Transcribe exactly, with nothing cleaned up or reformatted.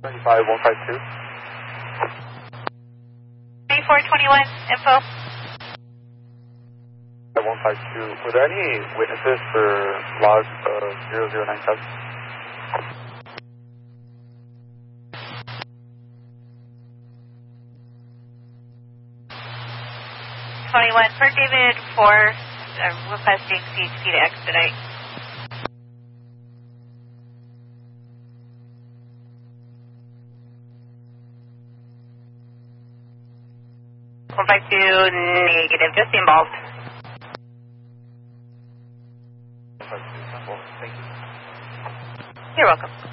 ninety-five, one five two. ninety-four twenty-one, info. one five two. Were there any witnesses for log uh, zero zero nine seven? twenty-one, for David four, uh, requesting C H P to expedite. one five two, negative, just involved. one five two, thank you. You're welcome.